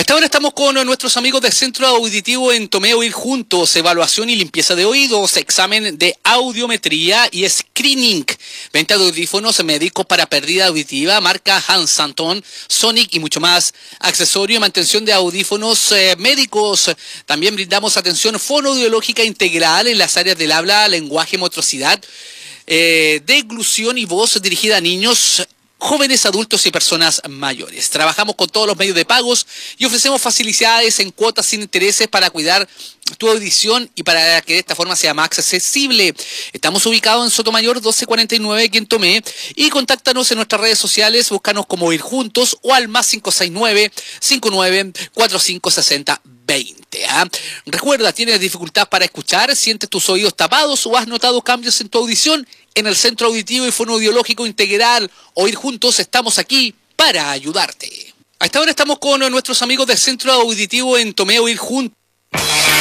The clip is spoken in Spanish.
Hasta ahora estamos con nuestros amigos del Centro Auditivo en Tomé Oír Juntos, evaluación y limpieza de oídos, examen de audiometría y screening, venta de audífonos médicos para pérdida auditiva, marca Hans Anton, Sonic y mucho más, accesorio y mantención de audífonos médicos. También brindamos atención fonoaudiológica integral en las áreas del habla, lenguaje, motricidad, deglución y voz dirigida a niños, jóvenes, adultos y personas mayores. Trabajamos con todos los medios de pagos y ofrecemos facilidades en cuotas sin intereses para cuidar tu audición y para que de esta forma sea más accesible. Estamos ubicados en Sotomayor 1249 aquí en Tomé y contáctanos en nuestras redes sociales, búscanos como Oír Juntos o al más 569-5945-6020. Recuerda, ¿tienes dificultad para escuchar? ¿Sientes tus oídos tapados o has notado cambios en tu audición? En el Centro Auditivo y Fonoaudiológico Integral Oír Juntos estamos aquí para ayudarte. A esta hora estamos con nuestros amigos del Centro Auditivo en Tomé Oír Juntos.